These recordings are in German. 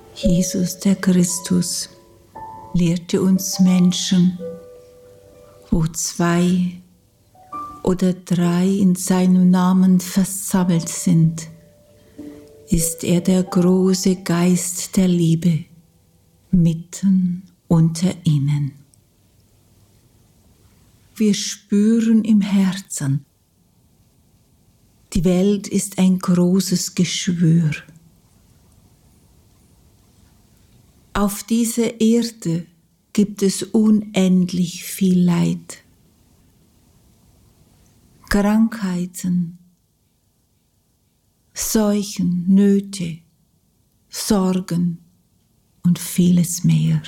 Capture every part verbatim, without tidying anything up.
Jesus der Christus lehrte uns Menschen, wo zwei oder drei in seinem Namen versammelt sind, ist er der große Geist der Liebe mitten unter ihnen. Wir spüren im Herzen, die Welt ist ein großes Geschwür. Auf dieser Erde gibt es unendlich viel Leid, Krankheiten, Seuchen, Nöte, Sorgen und vieles mehr.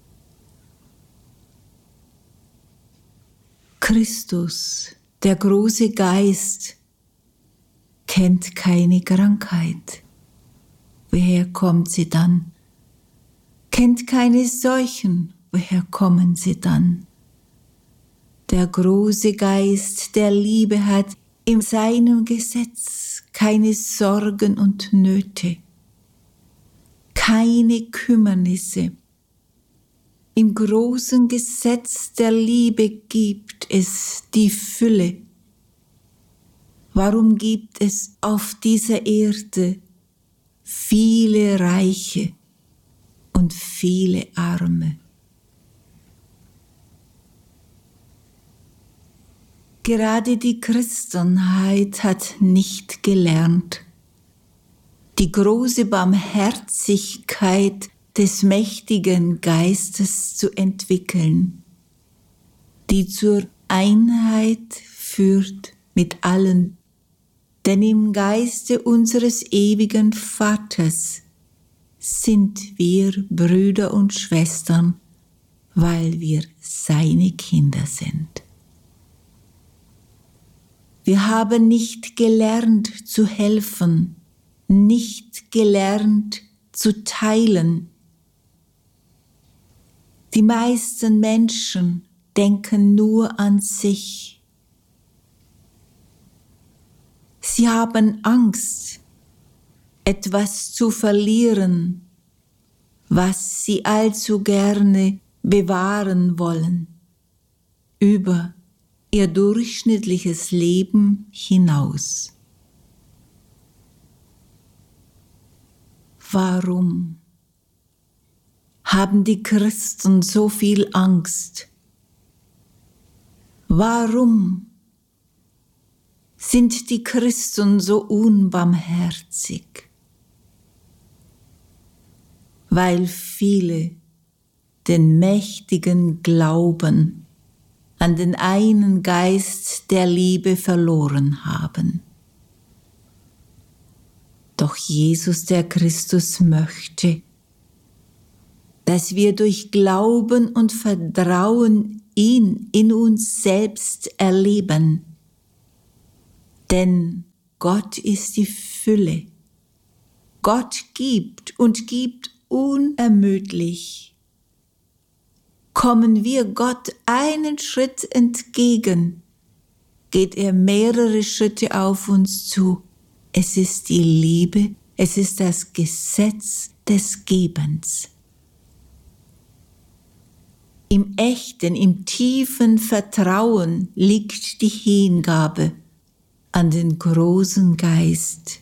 Christus, der große Geist, kennt keine Krankheit. Woher kommt sie dann? Kennt keine Seuchen. Woher kommen sie dann? Der große Geist der Liebe hat in seinem Gesetz keine Sorgen und Nöte, keine Kümmernisse. Im großen Gesetz der Liebe gibt es die Fülle. Warum gibt es auf dieser Erde viele Reiche und viele Arme? Gerade die Christenheit hat nicht gelernt, die große Barmherzigkeit des mächtigen Geistes zu entwickeln, die zur Einheit führt mit allen. Denn im Geiste unseres ewigen Vaters sind wir Brüder und Schwestern, weil wir seine Kinder sind. Wir haben nicht gelernt zu helfen, nicht gelernt zu teilen. Die meisten Menschen denken nur an sich. Sie haben Angst, etwas zu verlieren, was sie allzu gerne bewahren wollen, über ihr durchschnittliches Leben hinaus. Warum haben die Christen so viel Angst? Warum sind die Christen so unbarmherzig? Weil viele den mächtigen Glauben an den einen Geist der Liebe verloren haben. Doch Jesus der Christus möchte, dass wir durch Glauben und Vertrauen ihn in uns selbst erleben. Denn Gott ist die Fülle. Gott gibt und gibt unermüdlich. Kommen wir Gott einen Schritt entgegen, geht er mehrere Schritte auf uns zu. Es ist die Liebe, es ist das Gesetz des Gebens. Im echten, im tiefen Vertrauen liegt die Hingabe an den großen Geist.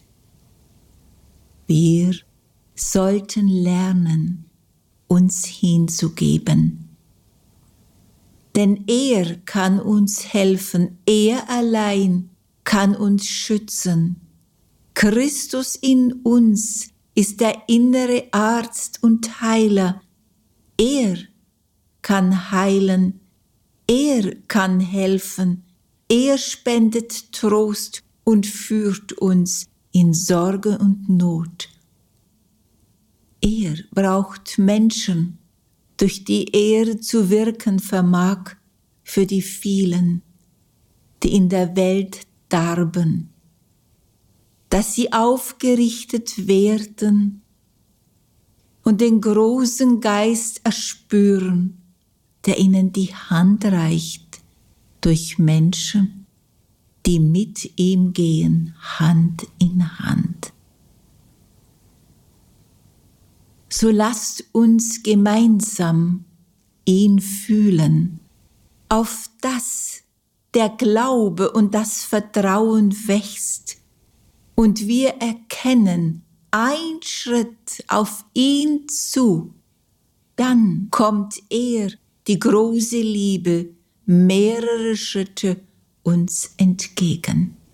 Wir sollten lernen, uns hinzugeben. Denn er kann uns helfen, er allein kann uns schützen. Christus in uns ist der innere Arzt und Heiler. Er kann heilen, er kann helfen, er spendet Trost und führt uns in Sorge und Not. Er braucht Menschen, durch die er zu wirken vermag für die vielen, die in der Welt darben, dass sie aufgerichtet werden und den großen Geist erspüren, der ihnen die Hand reicht durch Menschen, die mit ihm gehen, Hand in Hand. So lasst uns gemeinsam ihn fühlen, auf dass der Glaube und das Vertrauen wächst und wir erkennen, ein Schritt auf ihn zu, dann kommt er, die große Liebe, mehrere Schritte uns entgegen.